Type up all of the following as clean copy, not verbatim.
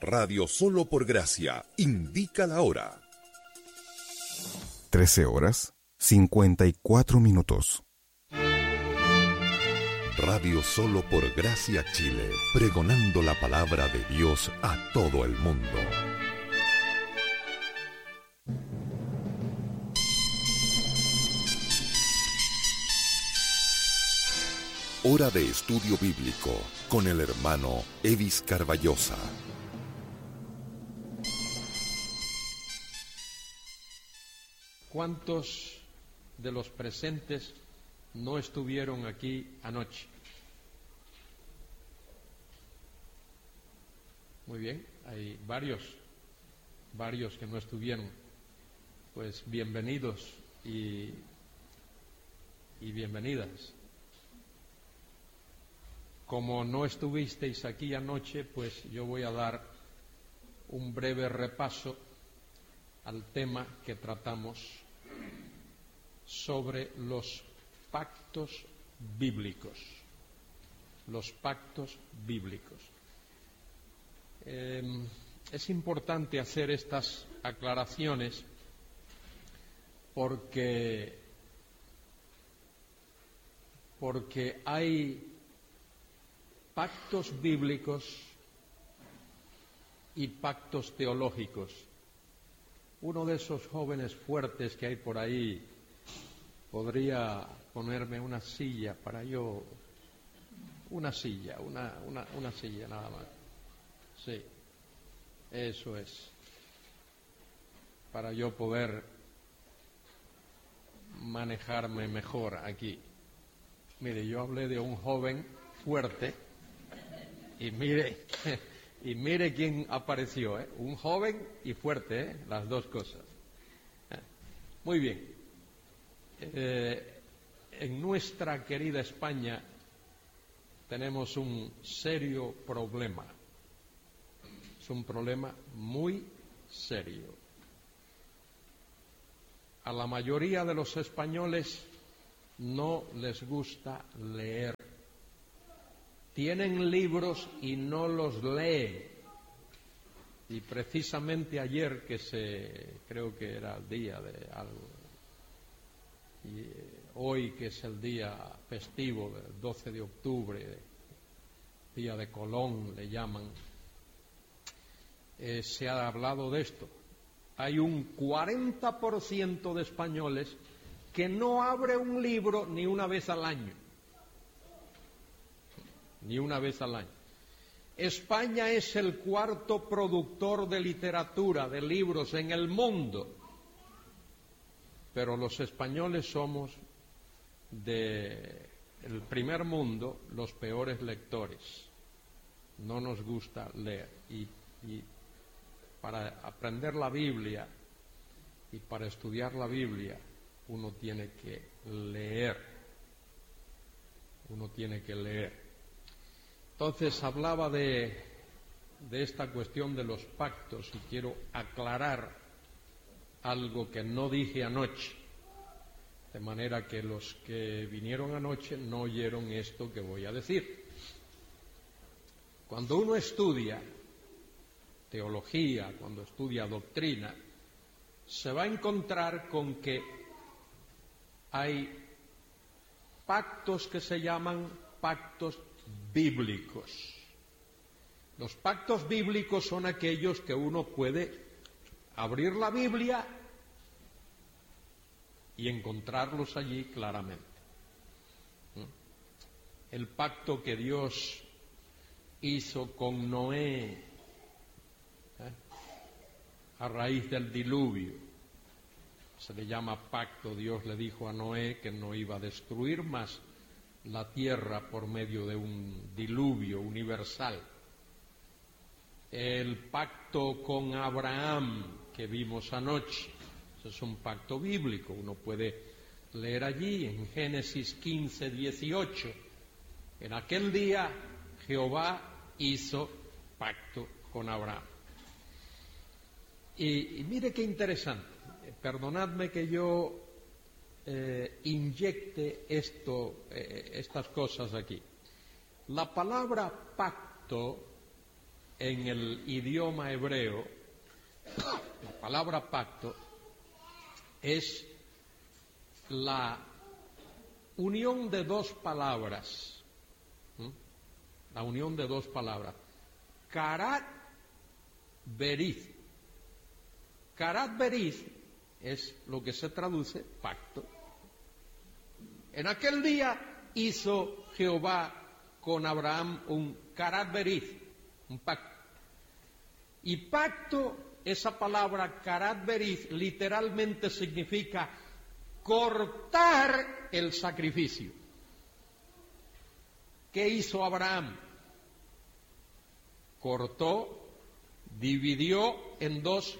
Radio Solo por Gracia indica la hora. 13:54. Radio Solo por Gracia Chile, pregonando la palabra de Dios a todo el mundo. Hora de estudio bíblico con el hermano Evis Carballosa. ¿Cuántos de los presentes no estuvieron aquí anoche? Muy bien, hay varios que no estuvieron. Pues bienvenidos y bienvenidas. Como no estuvisteis aquí anoche, pues yo voy a dar un breve repaso al tema que tratamos sobre los pactos bíblicos. Los pactos bíblicos. Es importante hacer estas aclaraciones porque hay pactos bíblicos y pactos teológicos. Uno de esos jóvenes fuertes que hay por ahí podría ponerme una silla para yo, una silla nada más. Sí, eso es, para yo poder manejarme mejor aquí. Mire, yo hablé de un joven fuerte y mire quién apareció, un joven y fuerte, las dos cosas. Muy bien. En nuestra querida España tenemos un serio problema. Es un problema muy serio. A la mayoría de los españoles no les gusta leer. Tienen libros y no los leen. Y precisamente ayer, creo que era el día de algo, y hoy que es el día festivo del 12 de octubre, día de Colón le llaman, se ha hablado de esto. Hay un 40% de españoles que no abre un libro ni una vez al año. Ni una vez al año. España es el cuarto productor de literatura, de libros en el mundo, pero los españoles somos del primer mundo los peores lectores. No nos gusta leer y para aprender la Biblia y para estudiar la Biblia uno tiene que leer. Entonces hablaba de esta cuestión de los pactos y quiero aclarar algo que no dije anoche, de manera que los que vinieron anoche no oyeron esto que voy a decir. Cuando uno estudia teología, cuando estudia doctrina, se va a encontrar con que hay pactos que se llaman pactos bíblicos. Los pactos bíblicos son aquellos que uno puede abrir la Biblia y encontrarlos allí claramente. El pacto que Dios hizo con Noé a raíz del diluvio se le llama pacto. Dios le dijo a Noé que no iba a destruir más la tierra por medio de un diluvio universal. El pacto con Abraham que vimos anoche, ese es un pacto bíblico. Uno puede leer allí en Génesis 15, 18. En aquel día Jehová hizo pacto con Abraham. Y mire qué interesante. Perdonadme que yo inyecte estas cosas aquí. La palabra pacto en el idioma hebreo, la palabra pacto es la unión de dos palabras, la unión de dos palabras, karat berith. Karat berith es lo que se traduce pacto. En aquel día hizo Jehová con Abraham un karat berith, un pacto. Y pacto, esa palabra karat berith, literalmente significa cortar el sacrificio. ¿Qué hizo Abraham? Cortó, dividió en dos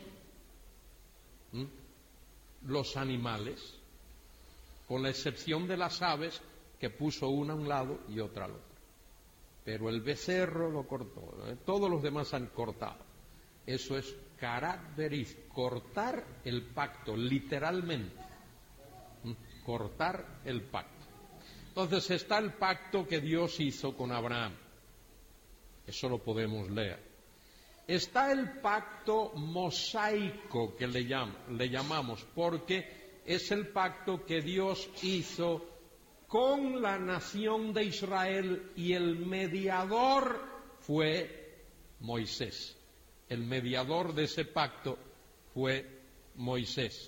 los animales, con la excepción de las aves, que puso una a un lado y otra al otro. Pero el becerro lo cortó, todos los demás han cortado. Eso es karat berith, cortar el pacto, literalmente. Cortar el pacto. Entonces está el pacto que Dios hizo con Abraham. Eso lo podemos leer. Está el pacto mosaico que le llamamos, porque es el pacto que Dios hizo con la nación de Israel y el mediador fue Moisés. El mediador de ese pacto fue Moisés.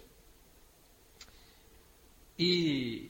Y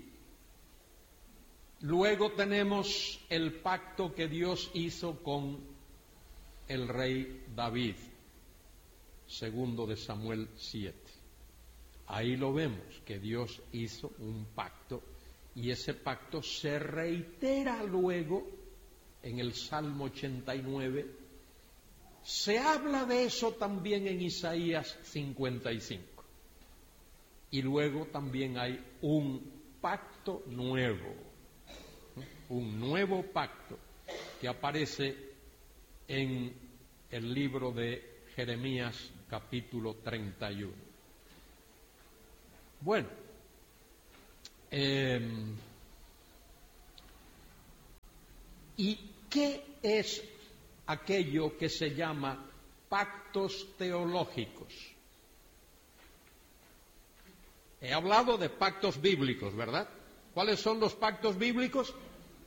luego tenemos el pacto que Dios hizo con el rey David, segundo de Samuel 7. Ahí lo vemos, que Dios hizo un pacto, y ese pacto se reitera luego en el Salmo 89. Se habla de eso también en Isaías 55. Y luego también hay un pacto nuevo, un nuevo pacto que aparece en el libro de Jeremías capítulo 31. Bueno, ¿y qué es aquello que se llama pactos teológicos? He hablado de pactos bíblicos, ¿verdad? ¿Cuáles son los pactos bíblicos?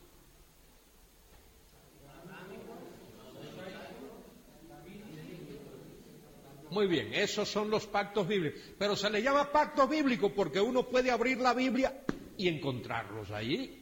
Muy bien, esos son los pactos bíblicos. Pero se le llama pacto bíblico porque uno puede abrir la Biblia y encontrarlos allí.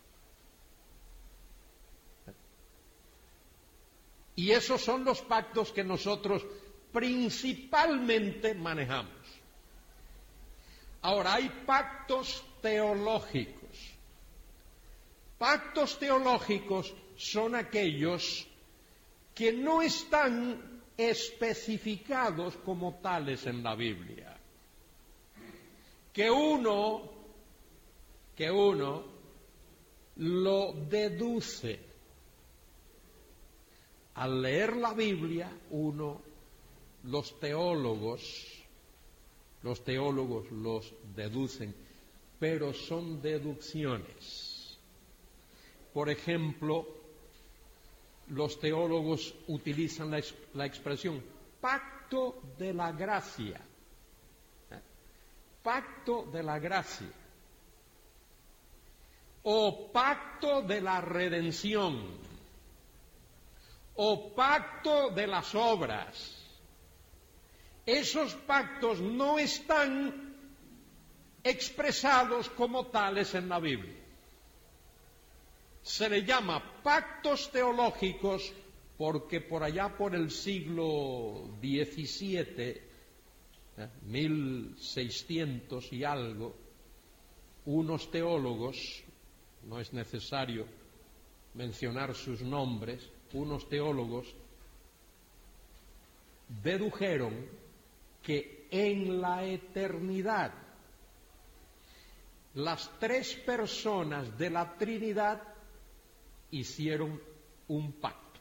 Y esos son los pactos que nosotros principalmente manejamos. Ahora, hay pactos teológicos. Pactos teológicos son aquellos que no están especificados como tales en la Biblia. Que uno lo deduce. Al leer la Biblia, los teólogos los deducen, pero son deducciones. Por ejemplo, los teólogos utilizan la expresión pacto de la gracia. Pacto de la gracia. O pacto de la redención. O pacto de las obras. Esos pactos no están expresados como tales en la Biblia. Se le llama pactos teológicos porque por allá por el siglo XVII, 1600 y algo, unos teólogos, no es necesario mencionar sus nombres, unos teólogos dedujeron que en la eternidad las tres personas de la Trinidad hicieron un pacto.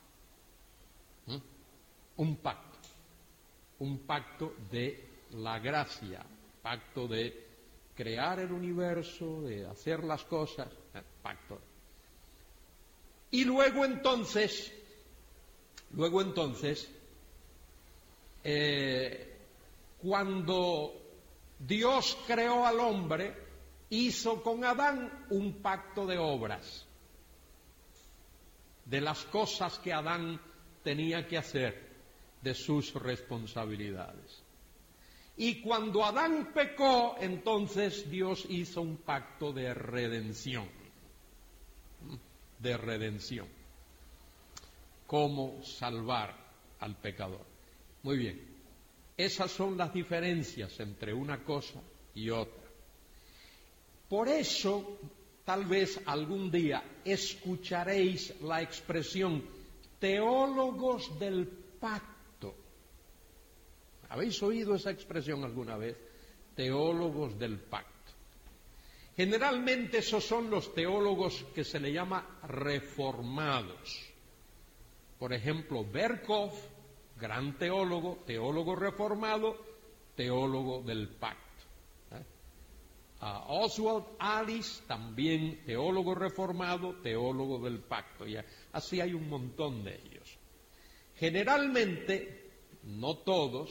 Un pacto de la gracia, pacto de crear el universo, de hacer las cosas, pacto. Y luego entonces Luego entonces, cuando Dios creó al hombre, hizo con Adán un pacto de obras, de las cosas que Adán tenía que hacer, de sus responsabilidades. Y cuando Adán pecó, entonces Dios hizo un pacto de redención. De redención. Cómo salvar al pecador. Muy bien. Esas son las diferencias entre una cosa y otra. Por eso, tal vez algún día escucharéis la expresión teólogos del pacto. ¿Habéis oído esa expresión alguna vez? Teólogos del pacto. Generalmente esos son los teólogos que se le llama reformados. Por ejemplo, Berkhof, gran teólogo, teólogo reformado, teólogo del pacto. Oswald Alice, también teólogo reformado, teólogo del pacto. Y así hay un montón de ellos. Generalmente, no todos,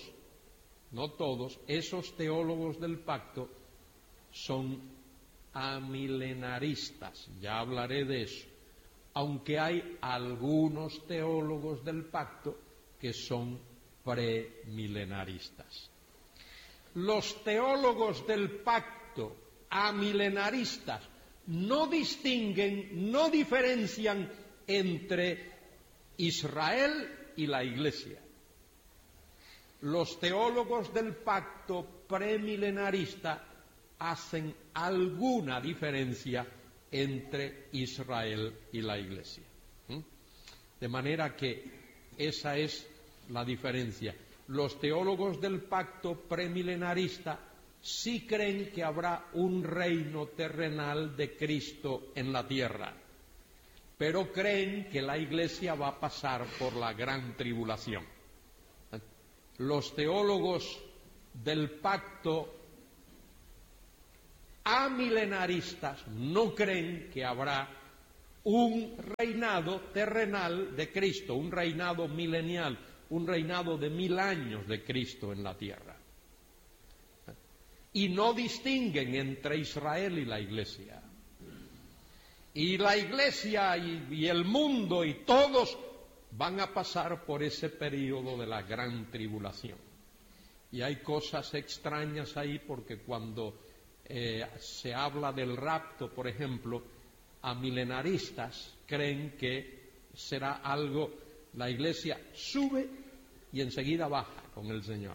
esos teólogos del pacto son amilenaristas. Ya hablaré de eso. Aunque hay algunos teólogos del pacto que son premilenaristas. Los teólogos del pacto amilenaristas no distinguen, no diferencian entre Israel y la Iglesia. Los teólogos del pacto premilenarista hacen alguna diferencia entre Israel y la Iglesia. De manera que esa es la diferencia. Los teólogos del pacto premilenarista sí creen que habrá un reino terrenal de Cristo en la tierra, pero creen que la Iglesia va a pasar por la gran tribulación. Los teólogos del pacto amilenaristas no creen que habrá un reinado terrenal de Cristo, un reinado milenial, un reinado de 1000 años de Cristo en la tierra. Y no distinguen entre Israel y la Iglesia. Y la Iglesia y el mundo y todos van a pasar por ese periodo de la gran tribulación. Y hay cosas extrañas ahí porque cuando se habla del rapto, por ejemplo, amilenaristas creen que será algo, la Iglesia sube y enseguida baja con el Señor.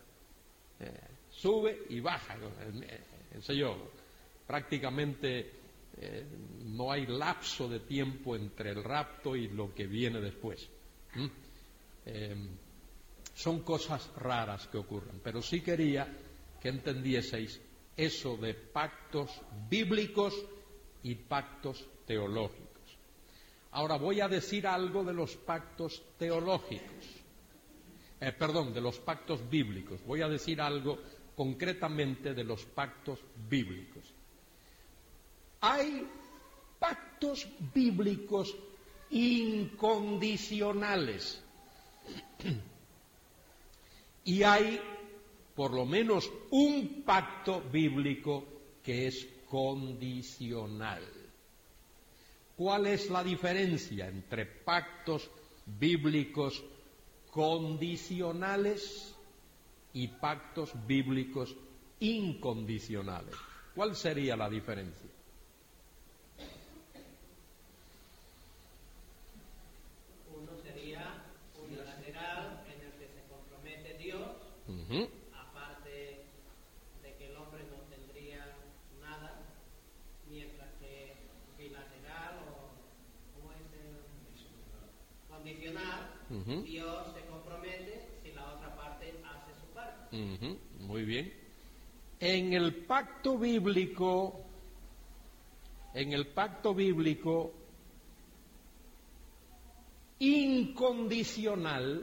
Sube y baja con el Señor. Prácticamente no hay lapso de tiempo entre el rapto y lo que viene después. Son cosas raras que ocurren, pero sí quería que entendieseis eso de pactos bíblicos y pactos teológicos. Ahora voy a decir algo de los pactos teológicos, de los pactos bíblicos. Voy a decir algo concretamente de los pactos bíblicos. Hay pactos bíblicos incondicionales y hay por lo menos un pacto bíblico que es condicional. ¿Cuál es la diferencia entre pactos bíblicos condicionales y pactos bíblicos incondicionales? ¿Cuál sería la diferencia? Uno sería unilateral, en el que se compromete Dios, aparte de que el hombre no tendría nada, mientras que bilateral o ¿cómo es condicional, Dios se compromete si la otra parte hace su parte. Muy bien. En el pacto bíblico, incondicional,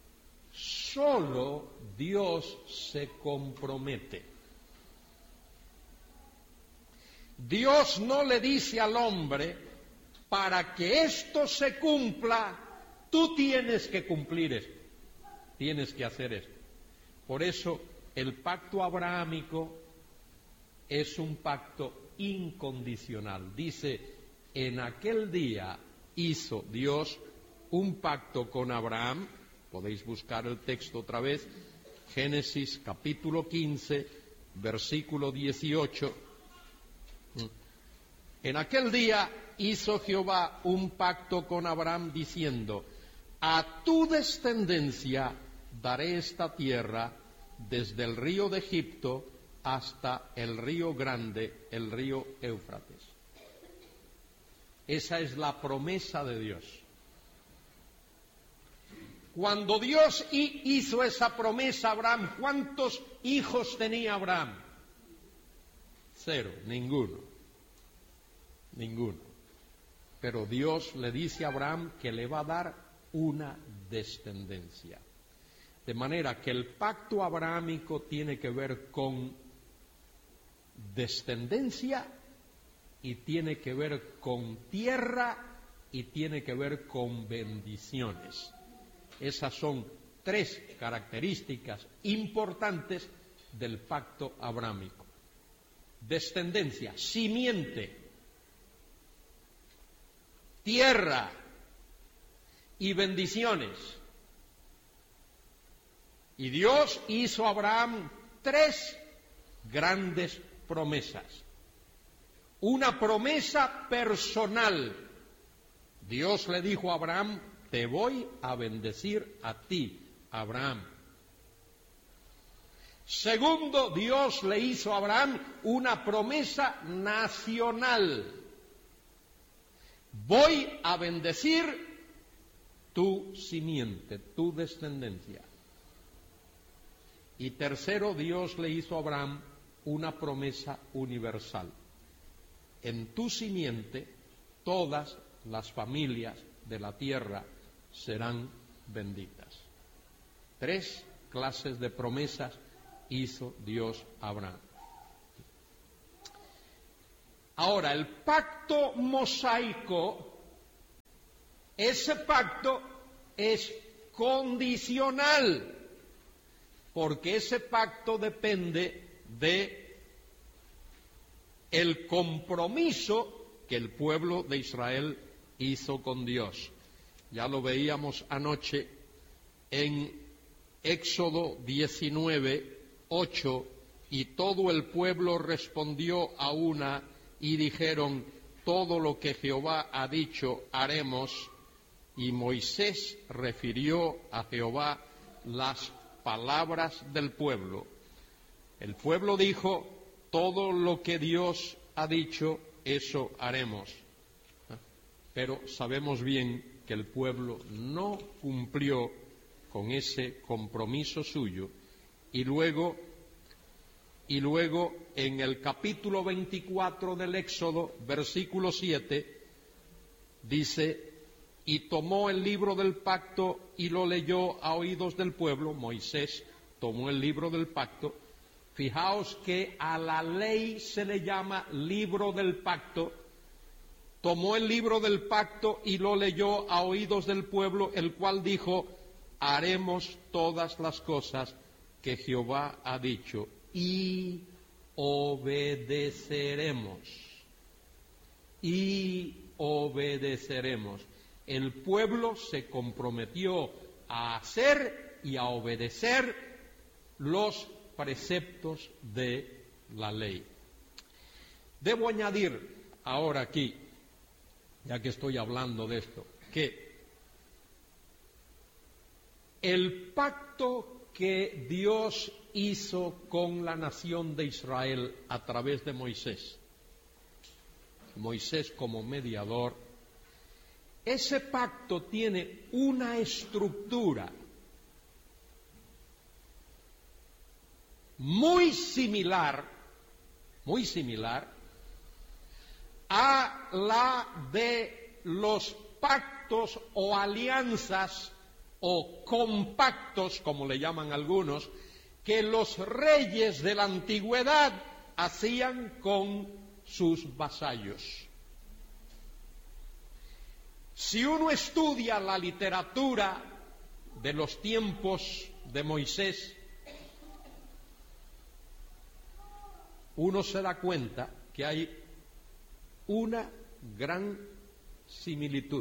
solo Dios se compromete. Dios no le dice al hombre, para que esto se cumpla, Tú tienes que cumplir esto, tienes que hacer esto. Por eso el pacto abrahámico es un pacto incondicional. Dice, en aquel día hizo Dios un pacto con Abraham. Podéis buscar el texto otra vez, Génesis capítulo 15, versículo 18. En aquel día hizo Jehová un pacto con Abraham diciendo, a tu descendencia daré esta tierra desde el río de Egipto hasta el río grande, el río Éufrates. Esa es la promesa de Dios. Cuando Dios hizo esa promesa a Abraham, ¿cuántos hijos tenía Abraham? 0, ninguno. Pero Dios le dice a Abraham que le va a dar una descendencia. De manera que el pacto abrahámico tiene que ver con descendencia y tiene que ver con tierra y tiene que ver con bendiciones. Esas son 3 características importantes del pacto abrahámico. Descendencia, simiente, tierra y bendiciones. Y Dios hizo a Abraham 3 grandes promesas. Una promesa personal. Dios le dijo a Abraham, te voy a bendecir a ti, Abraham. Segundo, Dios le hizo a Abraham una promesa nacional. Voy a bendecir tu simiente, tu descendencia. Y tercero, Dios le hizo a Abraham una promesa universal. En tu simiente todas las familias de la tierra serán benditas. 3 clases de promesas hizo Dios a Abraham. Ahora, el pacto mosaico, ese pacto es condicional, porque ese pacto depende de el compromiso que el pueblo de Israel hizo con Dios. Ya lo veíamos anoche en Éxodo 19, 8, y todo el pueblo respondió a una y dijeron, todo lo que Jehová ha dicho haremos, y Moisés refirió a Jehová las palabras del pueblo. El pueblo dijo, todo lo que Dios ha dicho, eso haremos. Pero sabemos bien que el pueblo no cumplió con ese compromiso suyo, y luego en el capítulo 24 del Éxodo, versículo 7, dice, y tomó el libro del pacto y lo leyó a oídos del pueblo. Moisés tomó el libro del pacto. Fijaos que a la ley se le llama libro del pacto. Tomó el libro del pacto y lo leyó a oídos del pueblo, el cual dijo, haremos todas las cosas que Jehová ha dicho y obedeceremos. Y obedeceremos. El pueblo se comprometió a hacer y a obedecer los preceptos de la ley. Debo añadir ahora aquí, ya que estoy hablando de esto, que el pacto que Dios hizo con la nación de Israel a través de Moisés como mediador, ese pacto tiene una estructura muy similar a la de los pactos o alianzas o compactos, como le llaman algunos, que los reyes de la antigüedad hacían con sus vasallos. Si uno estudia la literatura de los tiempos de Moisés, uno se da cuenta que hay una gran similitud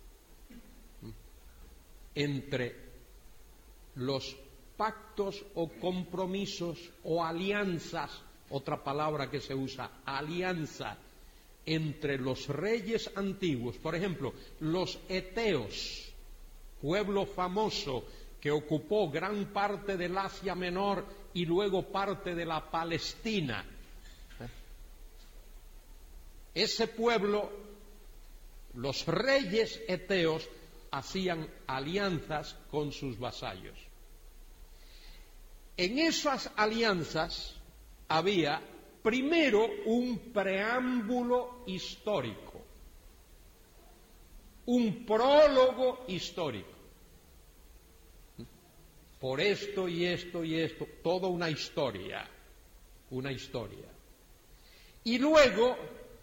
entre los pactos o compromisos o alianzas, otra palabra que se usa, alianza, entre los reyes antiguos. Por ejemplo, los eteos, pueblo famoso que ocupó gran parte del Asia Menor y luego parte de la Palestina. Ese pueblo, los reyes eteos, hacían alianzas con sus vasallos. En esas alianzas había primero un preámbulo histórico, un prólogo histórico. Por esto y esto y esto, toda una historia. Y luego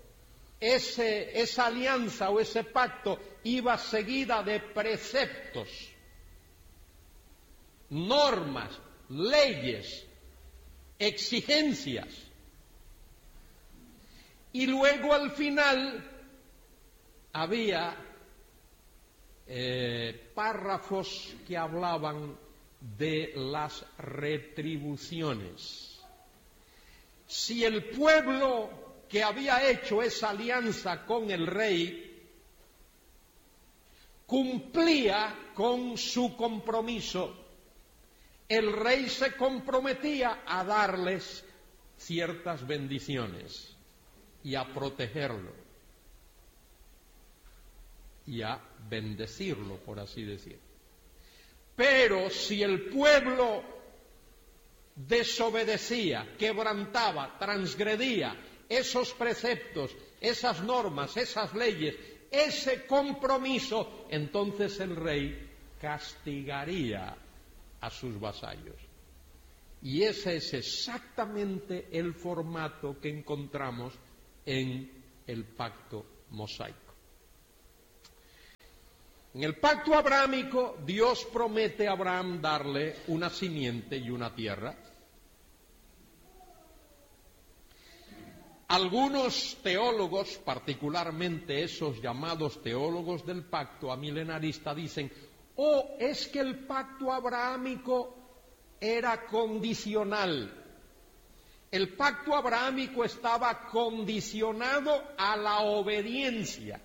esa alianza o ese pacto iba seguida de preceptos, normas, leyes, exigencias. Y luego al final había párrafos que hablaban de las retribuciones. Si el pueblo que había hecho esa alianza con el rey cumplía con su compromiso, el rey se comprometía a darles ciertas bendiciones y a protegerlo y a bendecirlo, por así decir. Pero si el pueblo desobedecía, quebrantaba, transgredía esos preceptos, esas normas, esas leyes, ese compromiso, entonces el rey castigaría a sus vasallos. Y ese es exactamente el formato que encontramos en el pacto mosaico. En el pacto abrahámico, Dios promete a Abraham darle una simiente y una tierra. Algunos teólogos, particularmente esos llamados teólogos del pacto amilenarista, dicen: es que el pacto abrahámico era condicional. El pacto abrahámico estaba condicionado a la obediencia.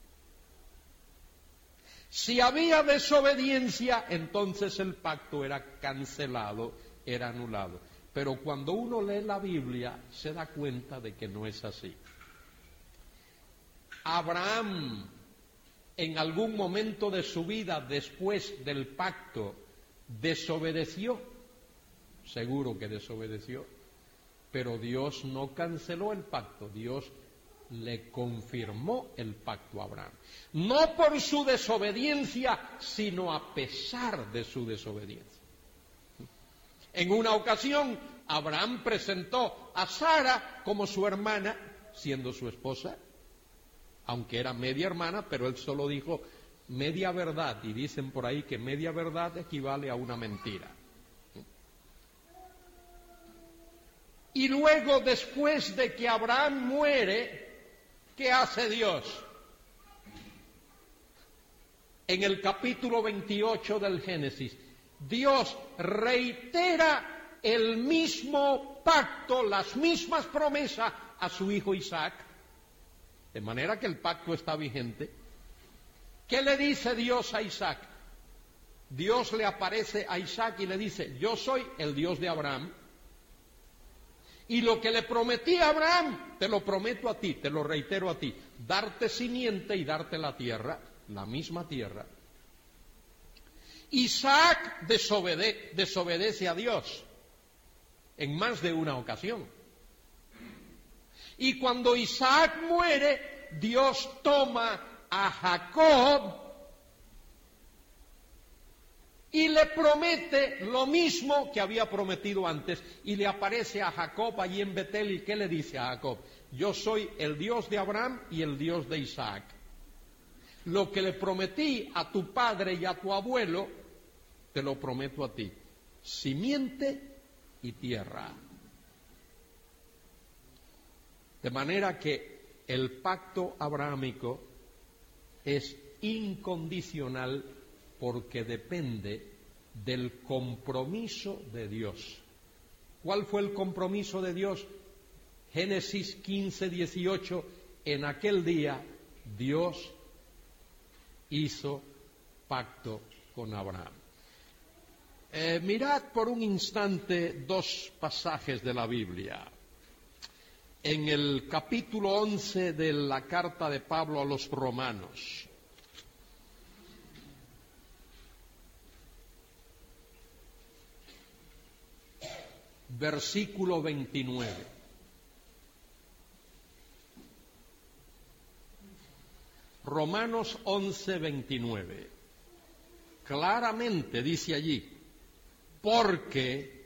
Si había desobediencia, entonces el pacto era cancelado, era anulado. Pero cuando uno lee la Biblia, se da cuenta de que no es así. Abraham, en algún momento de su vida, después del pacto, desobedeció. Seguro que desobedeció. Pero Dios no canceló el pacto, Dios le confirmó el pacto a Abraham. No por su desobediencia, sino a pesar de su desobediencia. En una ocasión, Abraham presentó a Sara como su hermana, siendo su esposa, aunque era media hermana, pero él solo dijo media verdad, y dicen por ahí que media verdad equivale a una mentira. Y luego, después de que Abraham muere, ¿qué hace Dios? En el capítulo 28 del Génesis, Dios reitera el mismo pacto, las mismas promesas a su hijo Isaac, de manera que el pacto está vigente. ¿Qué le dice Dios a Isaac? Dios le aparece a Isaac y le dice: yo soy el Dios de Abraham, y lo que le prometí a Abraham, te lo prometo a ti, te lo reitero a ti, darte simiente y darte la tierra, la misma tierra. Isaac desobedece a Dios en más de una ocasión. Y cuando Isaac muere, Dios toma a Jacob y le promete lo mismo que había prometido antes. Y le aparece a Jacob allí en Betel, y ¿qué le dice a Jacob? Yo soy el Dios de Abraham y el Dios de Isaac. Lo que le prometí a tu padre y a tu abuelo, te lo prometo a ti. Simiente y tierra. De manera que el pacto abrahámico es incondicional porque depende del compromiso de Dios. ¿Cuál fue el compromiso de Dios? Génesis 15, 18. En aquel día Dios hizo pacto con Abraham. Mirad por un instante dos pasajes de la Biblia. En el capítulo 11 de la carta de Pablo a los Romanos. Versículo 29. Romanos 11, 29. Claramente dice allí, porque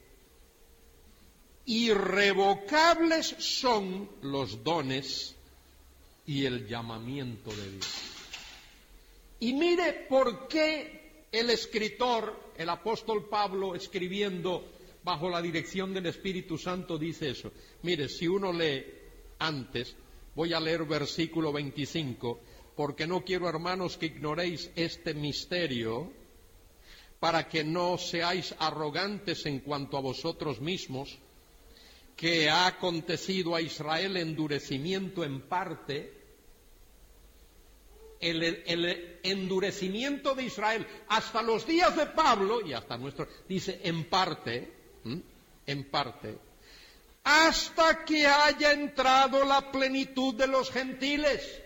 irrevocables son los dones y el llamamiento de Dios. Y mire por qué el escritor, el apóstol Pablo, escribiendo bajo la dirección del Espíritu Santo, dice eso. Mire, si uno lee antes, voy a leer versículo 25, porque no quiero, hermanos, que ignoréis este misterio, para que no seáis arrogantes en cuanto a vosotros mismos, que ha acontecido a Israel endurecimiento en parte. El endurecimiento de Israel hasta los días de Pablo y hasta nuestro, dice en parte, hasta que haya entrado la plenitud de los gentiles.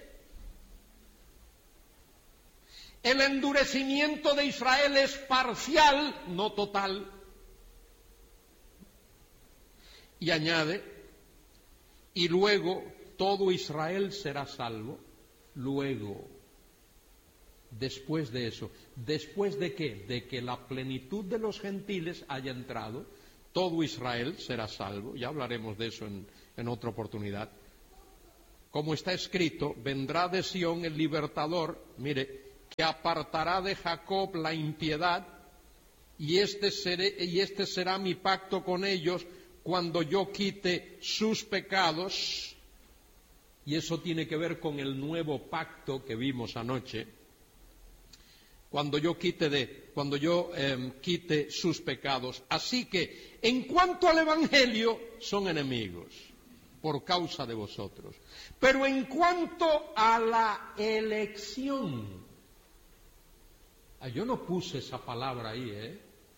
El endurecimiento de Israel es parcial, no total. Y añade, y luego todo Israel será salvo. Luego, después de eso, ¿después de qué? De que la plenitud de los gentiles haya entrado, todo Israel será salvo. Ya hablaremos de eso en otra oportunidad. Como está escrito, vendrá de Sión el libertador, mire, que apartará de Jacob la impiedad, y este será mi pacto con ellos cuando yo quite sus pecados. Y eso tiene que ver con el nuevo pacto que vimos anoche. Cuando yo quite sus pecados. Así que, en cuanto al Evangelio, son enemigos por causa de vosotros. Pero en cuanto a la elección, yo no puse esa palabra ahí,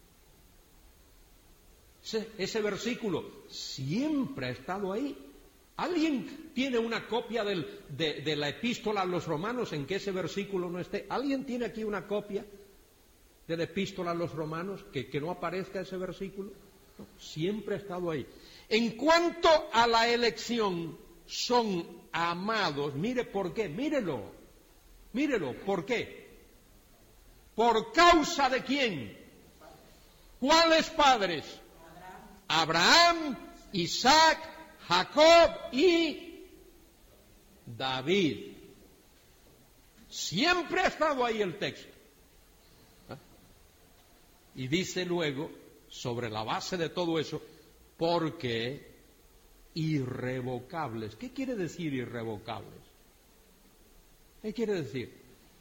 Ese versículo siempre ha estado ahí. ¿Alguien tiene una copia de la epístola a los romanos en que ese versículo no esté? ¿Alguien tiene aquí una copia de la epístola a los romanos que no aparezca ese versículo? No, siempre ha estado ahí. En cuanto a la elección, son amados. Mire por qué, mírelo, ¿por qué? ¿Por causa de quién? ¿Cuáles padres? Abraham, Isaac, Jacob y David. Siempre ha estado ahí el texto. Y dice luego, sobre la base de todo eso, porque irrevocables. ¿Qué quiere decir irrevocables? ¿Qué quiere decir?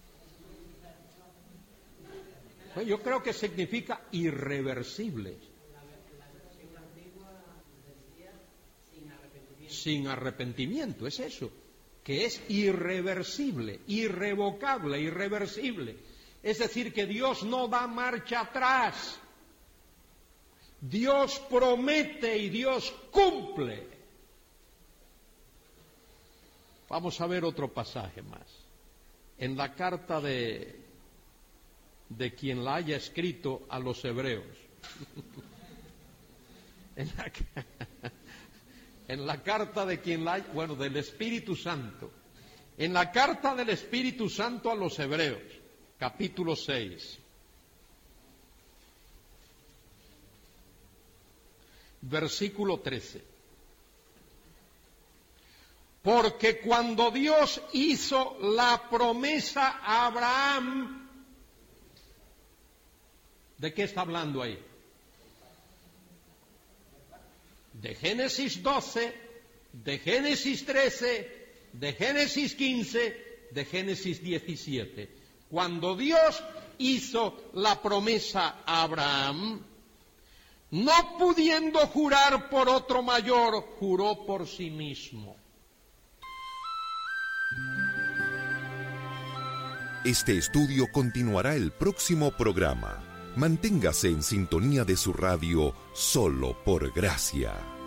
Yo creo que significa irreversibles. Sin arrepentimiento, es eso, que es irreversible, irrevocable, irreversible. Es decir, que Dios no da marcha atrás. Dios promete y Dios cumple. Vamos a ver otro pasaje más. En la carta de quien la haya escrito a los hebreos. En la carta de quien la haya, del Espíritu Santo. En la carta del Espíritu Santo a los hebreos, capítulo 6. Versículo 13. Porque cuando Dios hizo la promesa a Abraham, ¿de qué está hablando ahí? De Génesis 12, de Génesis 13, de Génesis 15, de Génesis 17. Cuando Dios hizo la promesa a Abraham, no pudiendo jurar por otro mayor, juró por sí mismo. Este estudio continuará el próximo programa. Manténgase en sintonía de su radio Solo por Gracia.